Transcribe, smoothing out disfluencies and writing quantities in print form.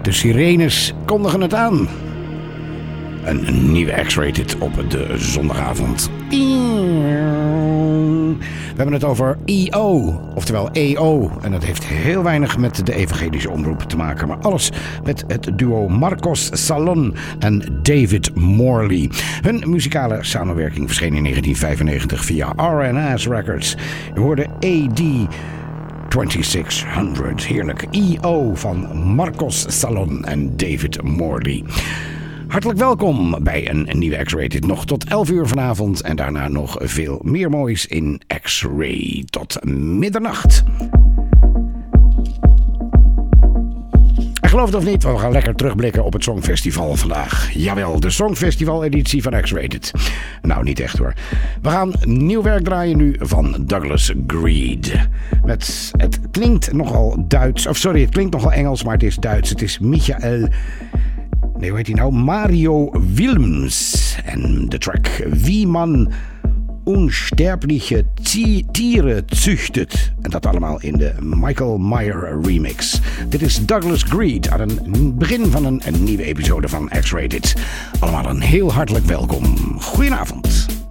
De sirenes kondigen het aan. Een nieuwe X-Rated op de zondagavond. We hebben het over EO, oftewel EO. En dat heeft heel weinig met de evangelische omroep te maken. Maar alles met het duo Marcos Salón en David Morley. Hun muzikale samenwerking verscheen in 1995 via R&S Records. U hoorde AD 2600. Heerlijk. EO van Marcos Salón en David Morley. Hartelijk welkom bij een nieuwe X-Rated. Nog tot 11 uur vanavond en daarna nog veel meer moois in X-Ray tot middernacht. En geloof het of niet, we gaan lekker terugblikken op het Songfestival vandaag. Jawel, de Songfestival-editie van X-Rated. Nou, niet echt hoor. We gaan nieuw werk draaien nu van Douglas Greed. Het klinkt nogal Duits, het klinkt nogal Engels, maar het is Duits. Het is Michael... Nee, hoe heet hij nou? Mario Wilms. En de track Wie man onsterbliche Tieren züchtet. En dat allemaal in de Michael Meyer remix. Dit is Douglas Greed aan het begin van een nieuwe episode van X-Rated. Allemaal een heel hartelijk welkom. Goedenavond.